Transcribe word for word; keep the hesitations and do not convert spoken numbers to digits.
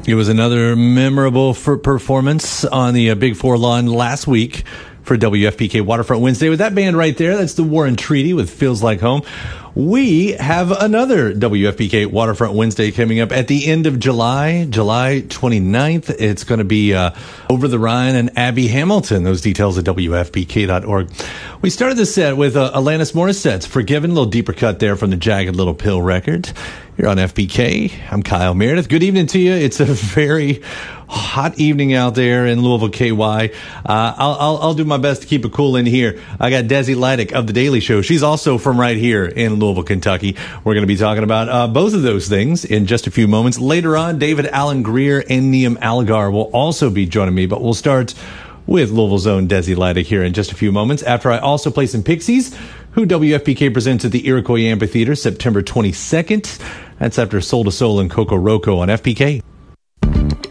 It was another memorable for performance on the uh, Big Four lawn last week for W F P K Waterfront Wednesday. With that band right there, that's the War and Treaty with Feels Like Home. We have another W F P K Waterfront Wednesday coming up at the end of July, July twenty-ninth. It's going to be uh, Over the Rhine and Abby Hamilton. Those details at W F P K dot org. We started the set with uh, Alanis Morissette's Forgiven, a little deeper cut there from the Jagged Little Pill record. Here on F P K, I'm Kyle Meredith. Good evening to you. It's a very hot evening out there in Louisville, K Y. Uh, I'll, I'll, I'll do my best to keep it cool in here. I got Desi Lydic of The Daily Show. She's also from right here in Louisville, Kentucky. We're going to be talking about uh, both of those things in just a few moments. Later on, David Allen Greer and Niamh Algar will also be joining me, but we'll start with Louisville's own Desi Lydic here in just a few moments, after I also play some Pixies, who W F P K presents at the Iroquois Amphitheater September twenty-second. That's after Soul to Soul and Coco Roco on F P K.